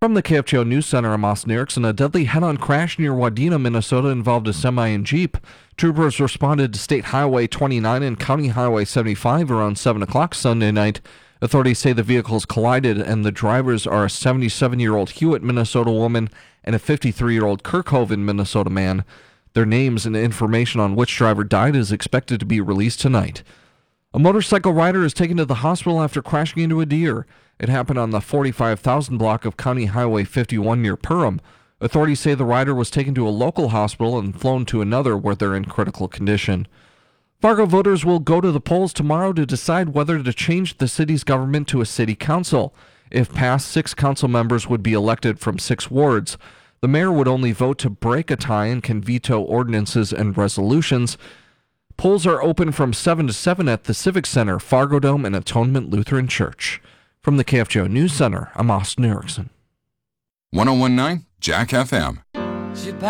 From the KFGO News Center, I'm Austin Erickson. A deadly head-on crash near Wadena, Minnesota involved a semi and Jeep. Troopers responded to State Highway 29 and County Highway 75 around 7 o'clock Sunday night. Authorities say the vehicles collided and the drivers are a 77-year-old Hewitt, Minnesota woman and a 53-year-old Kirkhoven, Minnesota man. Their names and information on which driver died is expected to be released tonight. A motorcycle rider is taken to the hospital after crashing into a deer. It happened on the 45,000 block of County Highway 51 near Perham. Authorities say the rider was taken to a local hospital and flown to another where they're in critical condition. Fargo voters will go to the polls tomorrow to decide whether to change the city's government to a city council. If passed, 6 council members would be elected from 6 wards. The mayor would only vote to break a tie and can veto ordinances and resolutions. Polls are open from 7 to 7 at the Civic Center, Fargo Dome, and Atonement Lutheran Church. From the KFGO News Center, I'm Austin Erickson. 101.9 Jack FM.